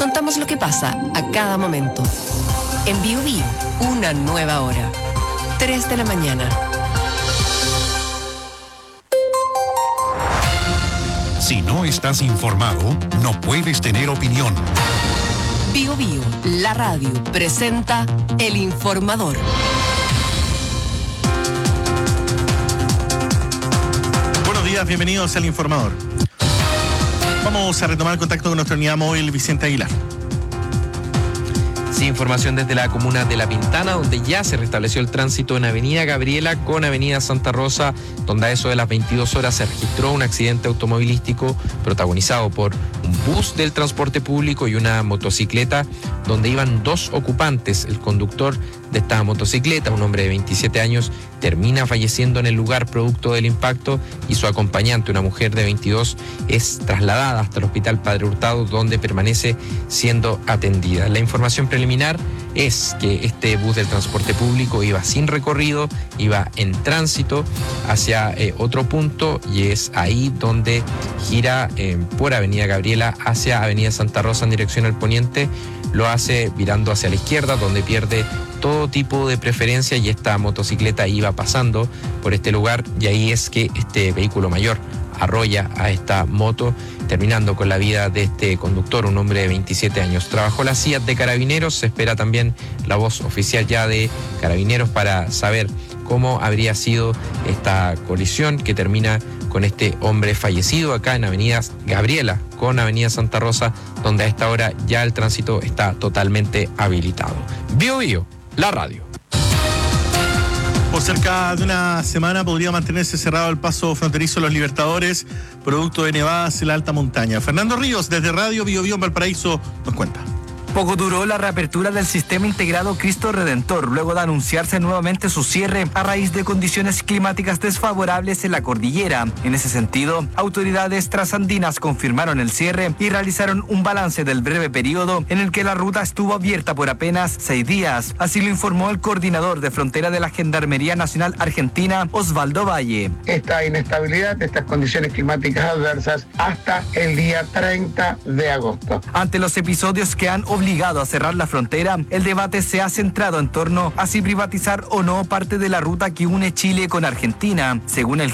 contamos lo que pasa a cada momento. En Bio Bio, una nueva hora. 3 de la mañana. Si no estás informado, no puedes tener opinión. Bio Bio, la radio, presenta El Informador. Buenos días, bienvenidos al Informador. Vamos a retomar el contacto con nuestra unidad móvil, Vicente Aguilar. Sí, información desde la comuna de La Pintana, donde ya se restableció el tránsito en Avenida Gabriela con Avenida Santa Rosa, donde a eso de las 22 horas se registró un accidente automovilístico protagonizado por un bus del transporte público y una motocicleta, donde iban 2 ocupantes. El conductor de esta motocicleta, un hombre de 27 años, termina falleciendo en el lugar producto del impacto, y su acompañante, una mujer de 22, es trasladada hasta el Hospital Padre Hurtado, donde permanece siendo atendida. La información preliminar es que este bus del transporte público iba sin recorrido, iba en tránsito hacia otro punto, y es ahí donde gira por Avenida Gabriela hacia Avenida Santa Rosa en dirección al poniente. Lo hace virando hacia la izquierda, donde pierde todo tipo de preferencia, y esta motocicleta iba pasando por este lugar, y ahí es que este vehículo mayor arrolla a esta moto, terminando con la vida de este conductor, un hombre de 27 años. Trabajó la CIA de Carabineros, se espera también la voz oficial ya de Carabineros para saber cómo habría sido esta colisión que termina con este hombre fallecido acá en Avenida Gabriela con Avenida Santa Rosa, donde a esta hora ya el tránsito está totalmente habilitado. Bio Bio, la radio. Por cerca de una semana podría mantenerse cerrado el paso fronterizo Los Libertadores, producto de nevadas en la alta montaña. Fernando Ríos, desde Radio Bio Bio en Valparaíso, nos cuenta. Poco duró la reapertura del sistema integrado Cristo Redentor, luego de anunciarse nuevamente su cierre a raíz de condiciones climáticas desfavorables en la cordillera. En ese sentido, autoridades trasandinas confirmaron el cierre y realizaron un balance del breve periodo en el que la ruta estuvo abierta por apenas 6 días. Así lo informó el coordinador de frontera de la Gendarmería Nacional Argentina, Osvaldo Valle. Esta inestabilidad, estas condiciones climáticas adversas hasta el día 30 de agosto. Ante los episodios que han obligado a cerrar la frontera, el debate se ha centrado en torno a si privatizar o no parte de la ruta que une Chile con Argentina. Según el